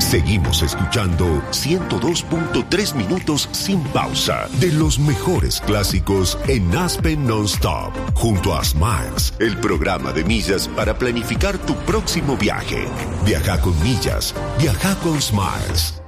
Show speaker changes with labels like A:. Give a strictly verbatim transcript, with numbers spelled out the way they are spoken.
A: Seguimos escuchando ciento dos punto tres minutos sin pausa de los mejores clásicos en Aspen Non-Stop, junto a Smiles, el programa de millas para planificar tu próximo viaje. Viaja con millas, viaja con Smiles.